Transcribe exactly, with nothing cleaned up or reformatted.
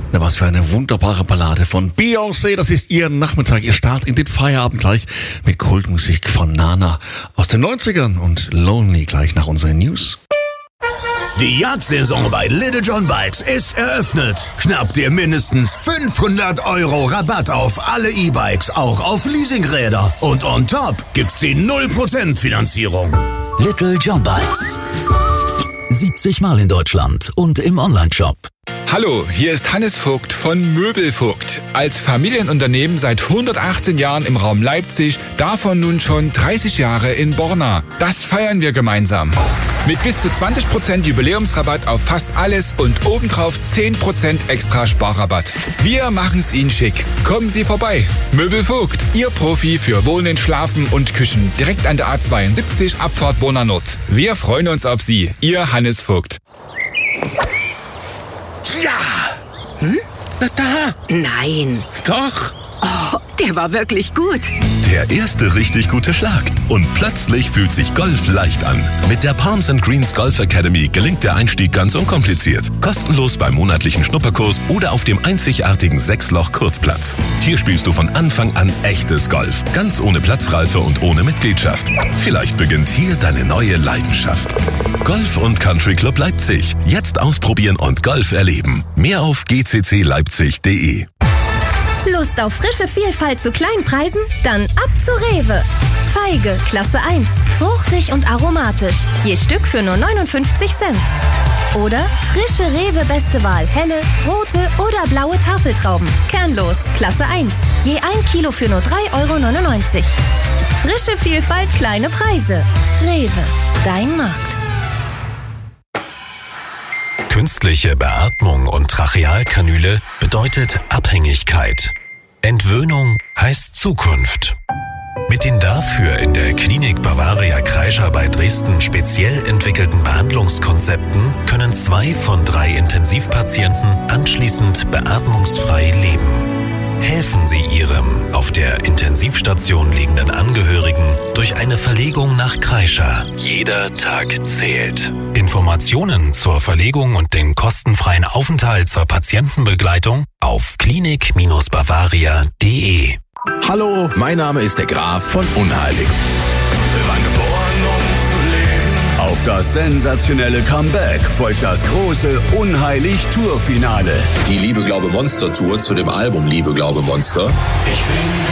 Na, was für eine wunderbare Ballade von Beyoncé. Das ist ihr Nachmittag, ihr Start in den Feierabend gleich mit Kultmusik von Nana aus den neunzigern und Lonely gleich nach unseren News. Die Jagdsaison bei Little John Bikes ist eröffnet. Schnapp dir mindestens fünfhundert Euro Rabatt auf alle E-Bikes, auch auf Leasingräder. Und on top gibt's die null Prozent Finanzierung. Little John Bikes. siebzig Mal in Deutschland und im Onlineshop. Hallo, hier ist Hannes Vogt von Möbelvogt. Als Familienunternehmen seit hundertachtzehn Jahren im Raum Leipzig, davon nun schon dreißig Jahre in Borna. Das feiern wir gemeinsam. Mit bis zu zwanzig Prozent Jubiläumsrabatt auf fast alles und obendrauf zehn Prozent extra Sparrabatt. Wir machen's Ihnen schick. Kommen Sie vorbei. Möbelvogt, Ihr Profi für Wohnen, Schlafen und Küchen. Direkt an der A zweiundsiebzig, Abfahrt Borna Nord. Wir freuen uns auf Sie. Ihr Hannes Vogt. Ja! Hm? Da! Nein. Doch! Oh, der war wirklich gut. Der erste richtig gute Schlag. Und plötzlich fühlt sich Golf leicht an. Mit der Palms and Greens Golf Academy gelingt der Einstieg ganz unkompliziert. Kostenlos beim monatlichen Schnupperkurs oder auf dem einzigartigen Sechsloch-Kurzplatz. Hier spielst du von Anfang an echtes Golf. Ganz ohne Platzreife und ohne Mitgliedschaft. Vielleicht beginnt hier deine neue Leidenschaft. Golf und Country Club Leipzig. Jetzt ausprobieren und Golf erleben. Mehr auf g c c leipzig punkt d e. Lust auf frische Vielfalt zu kleinen Preisen? Dann ab zu Rewe. Feige, Klasse eins. Fruchtig und aromatisch. Je Stück für nur neunundfünfzig Cent. Oder frische Rewe Beste Wahl. Helle, rote oder blaue Tafeltrauben. Kernlos, Klasse eins. Je ein Kilo für nur drei Euro neunundneunzig. Frische Vielfalt, kleine Preise. Rewe, dein Markt. Künstliche Beatmung und Trachealkanüle bedeutet Abhängigkeit. Entwöhnung heißt Zukunft. Mit den dafür in der Klinik Bavaria Kreischer bei Dresden speziell entwickelten Behandlungskonzepten können zwei von drei Intensivpatienten anschließend beatmungsfrei leben. Helfen Sie Ihrem auf der Intensivstation liegenden Angehörigen durch eine Verlegung nach Kreischer. Jeder Tag zählt. Informationen zur Verlegung und den kostenfreien Aufenthalt zur Patientenbegleitung auf klinik Bindestrich bavaria punkt de. Hallo, mein Name ist der Graf von Unheilig. Wir waren geboren, um zu leben. Auf das sensationelle Comeback folgt das große Unheilig-Tour-Finale. Die Liebe, Glaube, Monster Tour zu dem Album Liebe, Glaube, Monster. Ich will